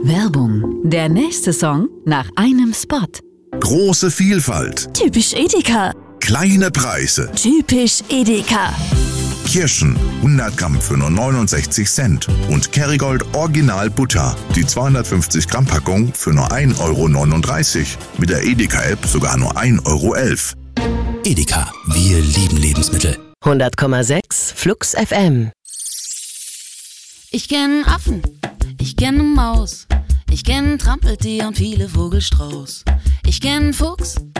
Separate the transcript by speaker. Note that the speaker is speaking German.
Speaker 1: Werbung. Der nächste Song nach einem Spot.
Speaker 2: Große Vielfalt,
Speaker 3: Typisch Edeka.
Speaker 2: kleine Preise.
Speaker 3: Typisch Edeka.
Speaker 2: Kirschen 100 Gramm für nur 69 Cent und Kerrygold Original Butter, die 250 Gramm Packung für nur 1,39 €. Mit der Edeka-App sogar nur 1,11 €.
Speaker 4: Edeka, wir lieben Lebensmittel.
Speaker 5: 100,6 Flux FM.
Speaker 6: Ich kenn Affen, ich kenn 'ne Maus, ich kenn Trampeltier und viele Vogelstrauß. Ich kenn Fuchs,